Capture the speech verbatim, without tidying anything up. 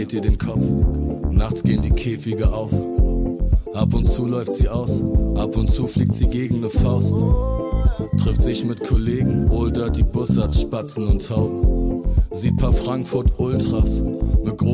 dreht ihr den Kopf. Nachts gehen die Käfige auf. Ab und zu läuft sie aus, ab und zu fliegt sie gegen ne Faust. Trifft sich mit Kollegen, Old Dirty Bussards, Spatzen und Tauben. Sieht paar Frankfurt Ultras mit